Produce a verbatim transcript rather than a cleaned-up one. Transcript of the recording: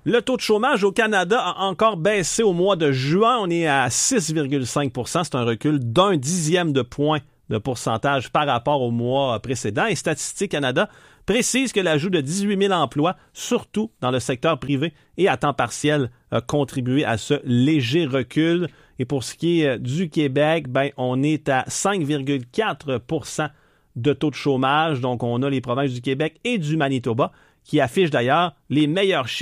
Le taux de chômage au Canada a encore baissé au mois de juin. On est à six virgule cinq pour cent. C'est un recul d'un dixième de point de pourcentage par rapport au mois précédent. Et Statistique Canada précise que l'ajout de dix-huit mille emplois, surtout dans le secteur privé et à temps partiel, a contribué à ce léger recul. Et pour ce qui est du Québec, ben, on est à cinq virgule quatre pour cent de taux de chômage. Donc, on a les provinces du Québec et du Manitoba qui affichent d'ailleurs les meilleurs chiffres